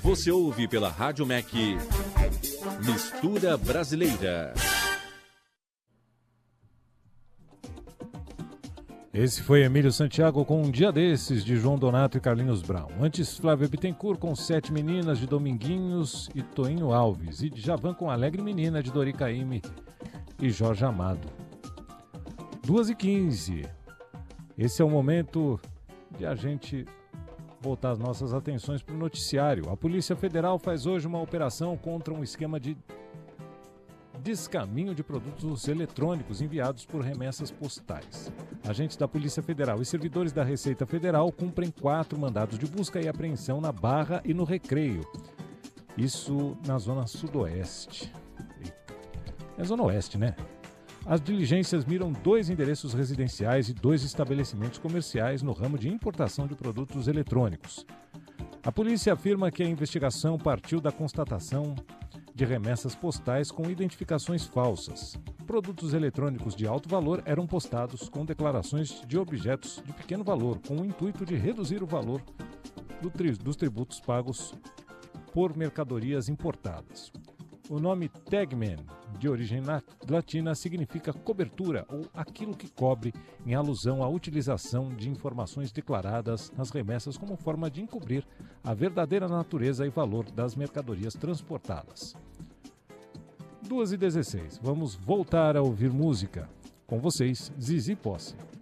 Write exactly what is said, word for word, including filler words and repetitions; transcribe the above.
Você ouve pela Rádio M E C Mistura Brasileira. Esse foi Emílio Santiago com Um Dia Desses, de João Donato e Carlinhos Brown. Antes, Flávia Bittencourt com Sete Meninas, de Dominguinhos e Toinho Alves. E Djavan com Alegre Menina, de Dori Caymmi e Jorge Amado. duas e quinze. Esse é o momento de a gente voltar as nossas atenções para o noticiário. A Polícia Federal faz hoje uma operação contra um esquema de descaminho de produtos eletrônicos enviados por remessas postais. Agentes da Polícia Federal e servidores da Receita Federal cumprem quatro mandados de busca e apreensão na Barra e no Recreio. Isso na zona sudoeste. Eita. É zona oeste, né? As diligências miram dois endereços residenciais e dois estabelecimentos comerciais no ramo de importação de produtos eletrônicos. A polícia afirma que a investigação partiu da constatação de remessas postais com identificações falsas. Produtos eletrônicos de alto valor eram postados com declarações de objetos de pequeno valor, com o intuito de reduzir o valor do tri- dos tributos pagos por mercadorias importadas. O nome Tagman, de origem latina, significa cobertura ou aquilo que cobre, em alusão à utilização de informações declaradas nas remessas como forma de encobrir a verdadeira natureza e valor das mercadorias transportadas. duas e dezesseis. Vamos voltar a ouvir música. Com vocês, Zizi Posse.